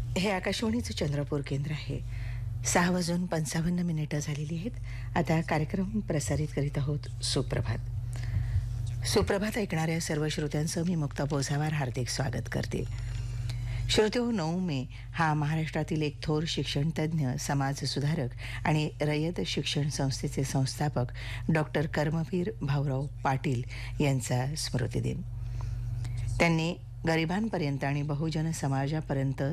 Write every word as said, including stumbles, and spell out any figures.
हे आकाशवाणीचं चंद्रपूर केंद्र आहे. सहा वाजून पंचावन्न मिनिटं झालेली आहेत. आता कार्यक्रम प्रसारित करीत आहोत. सुप्रभात. सुप्रभात ऐकणाऱ्या सर्व श्रोत्यांचं मी मुक्ता बोझावार हार्दिक स्वागत करते. श्रोतेहो, नऊ मे हा महाराष्ट्रातील एक थोर शिक्षणतज्ज्ञ, समाजसुधारक आणि रयत शिक्षण संस्थेचे संस्थापक डॉक्टर कर्मवीर भाऊराव पाटील यांचा स्मृतिदिन. त्यांनी गरिबांपर्यंत आणि बहुजन समाजापर्यंत